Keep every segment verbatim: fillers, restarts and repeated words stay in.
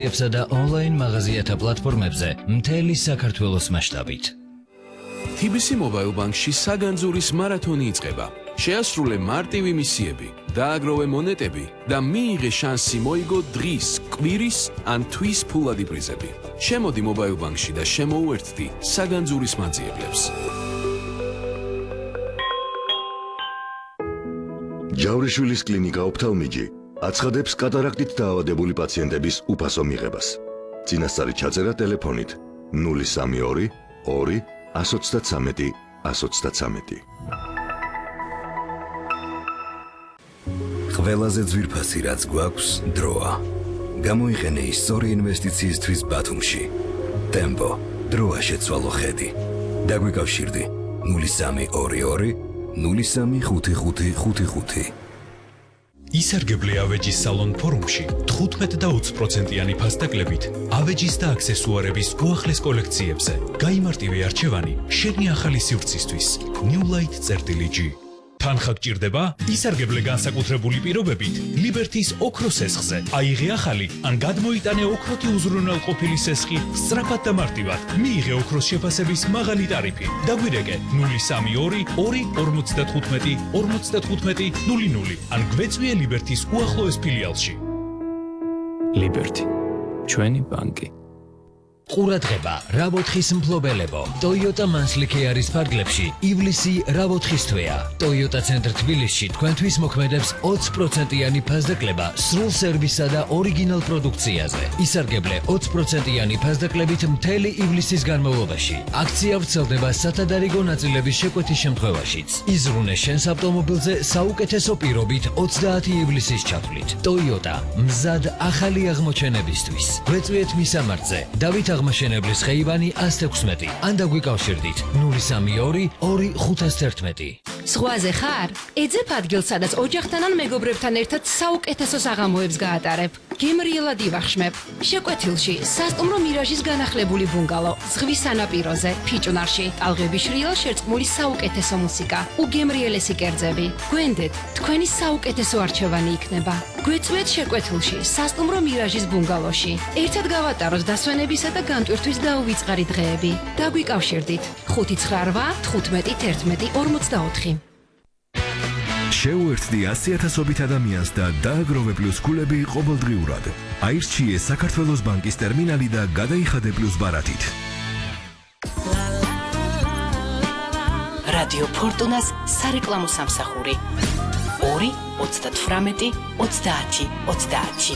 და ონლაინ მაღაზიათა პლატფორმებზე მთელი საქართველოს მასშტაბით. თი ბი სი Mobile Bank-ში საგანძურის მარათონი იწყება. შეასრულე მარტივი მისიები, დააგროვე მონეტები და მიიღე შანსი მოიგო დღის, კვირის ან თვის ფულადი პრიზები. შემოდი Mobile Bank-ში და შემოუერთდი საგანძურის მაძიებლებს. ჯავრიშვილის კლინიკა ოფთალმიჯი აცხადებს კატარაქტით დაავადებული პაციენტების უფასო მიღებას. წინასწარი ჩაწერა ტელეფონით ნული სამი ორი ორი ას ოცდათსამეტი ას ოცდათსამეტი. ყველაზე ძვირფასი რაც გვაქვს დროა. გამოიყენე ის სწორი ინვესტიციისთვის ბათუმში. ტემპო, დროა შეცვალო ხედი. დაგვიკავშირდი ნული სამი ორი ორი ნული სამი ხუთი ხუთი ხუთი ხუთი. ისარგებლე ავეჯის სალონ ფორუმში თხუთმეტ და ოცი პროცენტიანი ფასდაკლებით ავეჯის და აქსესუარების უახლეს კოლექციებზე. გაიმარტივე არჩევანი შენი ახალი სივრცისთვის. New Light წერტილი-G. თანხა გჭირდება? ისარგებლე განსაკუთრებული პირობებით ლიბერთის ოქროს სესხზე. აიღე ახალი ან გადმოიტანე ოქროთი უზრუნველყოფილი სესხი სწრაფად და მარტივად. მიიღე ოქროს შეფასების მაღალი ტარიფი. დაგვირეკე ნული სამი ორი ორი ორმოცდათხუთმეტი ორმოცდათხუთმეტი ნული ნული ან გვეწვიე ლიბერთის უახლოეს ფილიალში. ლიბერთი, ჩვენი ბანკი. ყურადღება, რაბოთხის მფლობელებო. Toyota Manslikhe არის ფარგლებში. ივლისი რაბოთხის თვეა. Toyota ცენტრ თბილისში თქვენთვის მოქმედებს ოცი პროცენტიანი ფასდაკლება სრულ სერვისსა და ორიგინალ პროდუქციაზე. ისარგებლე ოცი პროცენტიანი ფასდაკლებით მთელი ივლისის განმავლობაში. აქცია ვრცელდება სათადარიგო ნაწილების შეკვეთის შემთხვევაშიც. იზრუნე შენს ავტომობილზე საუკეთესო პირობით ოცდაათი ივლისის ჩათვლით. Toyota მზად ახალი აღმოჩენებისთვის. გვეწვიეთ მისამართზე. დავით აღმაშენებლის ხეივანი ას ექვსმეტი. ან დაგვიკავშირდით ნული სამი ორი ორი ხუთას თერთმეტი. ზღვაზე ხარ? ეძებ ადგილს, სადაც ოჯახთან ან მეგობრებთან ერთად საუკეთესო საღამოებს გაატარებ. გემრიელად ივახშმებ. შეკვეთილში სასტუმრო მირაჟის განახლებული ბუნგალო, ზღვის სანაპიროზე, ფიჭვნარში, ტალღების შრიალ შერწყმული საუკეთესო მუსიკა, უგემრიელესი კერძები. გვენდეთ, თქვენი საუკეთესო არჩევანი იქნება. გვეწვეთ შეკვეთილში სასტუმრო მირაჟის ბუნგალოში. ერთად გავატაროთ დასვენებისა და განტვირთვის დაუვიწყარი დღეები. დაგვიკავშირდით ხუთი ცხრა რვა თხუთმეტი თერთმეტი ორმოცდაოთხი. შეუერთდი ასი ათასობით ადამიანს და დააგროვე პლუს ქულები ყოველდღიურად. აირჩიე საქართველოს ბანკის ტერმინალი და გადაიხადე პლუს ბარათით. რადიო ფორტუნას სარეკლამო სამსახური ორი ოცდათვრამეტი ოცდაათი ოცდაათი.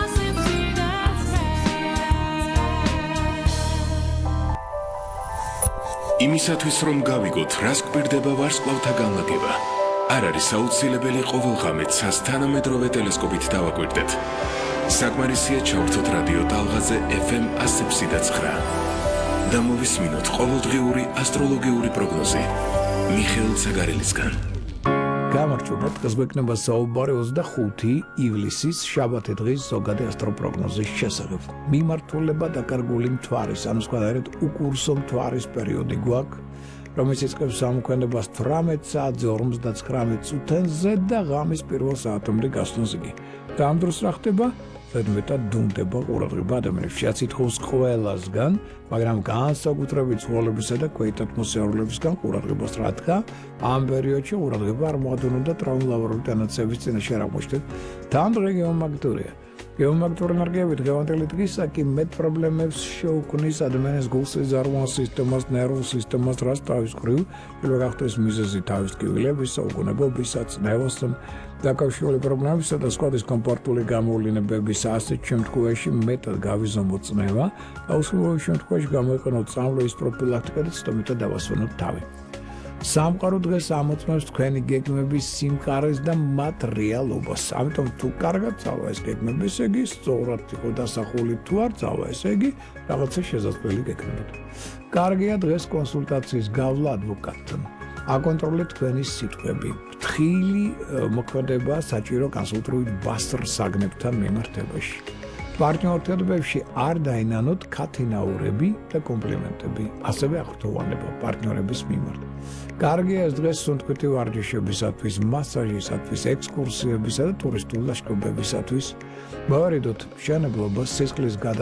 იმისათვის რომ გავიგოთ რას გვპირდება ვარსკვლავთა განლაგება, არ არის აუცილებელი ყოველღამე ცას თანამედროვე ტელესკოპით დავაკვირდეთ. საკმარისია ჩავრთოთ რადიო ტალღაზე ეფ ემ ას ექვსი და ცხრა და მოვისმინოთ ყოველდღიური ასტროლოგიური პროგნოზი მიხეილ ცაგარელისგან. გამარჯობა, დღეს გვექნება საუბარი ოცდახუთი ივლისის შაბათი დღის ზოგადი ასტროპროგნოზის შესახებ. მიმართულება დაკარგული მთვარის, ანუ სხვადასხვა უკურსო მთვარის პერიოდი გვაქვს, რომელიც იწყებს სამოქმედებას თვრამეტ საათზე ორმოცდათხრამეტ წუთენზე და ღამის პირველ საათამდე გასვლის იგი. ამ დროს რა ხდება? ზედმეტად დუმდება ყურადღება ადამიანებს. შეაცითხოვს ყველასგან, მაგრამ განსაკუთრებით ცხოველებისა და ქვეითათმოსერულებისგან ყურადღებას, რადგან ამ პერიოდში ყურადღება არ მოადუნებდა ტრავმატოლოგიური დანაცების წინაშე არ აღმოჩნდეთ. დღე გეომაგნიტურია. გეომაგნიტური ენერგიები დღევანდელი დღისაკი მეტ პრობლემებს შეუქმნის ადამიანის გულსიზარღვან სისტემას, ნერვულ სისტემას, რაც თავის მხრივ შეიძლება გახდეს მიზეზი თავის ტკივილებისა, უგონებობისა, წნევას დაკავშირებული პრობლემებისა და სხვა დისკომფორტული გამოვლინებების ასეთ შემთხვევაში მეტად გავიზომოთ წნევა და უსულოვან შემთხვევაში გამოიყენოთ წამლების პროფილაქტიკა და ცდომითად დავასვენოთ თავი. სამყარო დღეს ამოწმებს თქვენი გეგმების სიმყარეს და მათ რეალობას. ამიტომ თუ კარგად წავა ეს გეგმები, ესე იგი სწორად იყო დასახული, თუ არ წავა, ესე იგი რაღაცა შესაძლებელი გეკნებოდ. კარგია დღეს კონსულტაციის გავლა ადვოკატთან. აკონტროლეთ თქვენი სიტყვები. ფრთხილი მოქმედება საჭირო კონსულტირებით ბასტრ საგნებთან მიმართებაში. პარტნიორთებებში არ დაინანოთ ქათინაურები და კომპლიმენტები, ასევე აღრთოვანება პარტნიორების მიმართ. კარგია ეს დღეს სუნთქვითი ვარჯიშებისათვის, მასაჟისათვის, ექსკურსიებისა და ტურისტულ ლაშქრობებისათვის. მოვარიდოთ მშენებლობას, სისხლის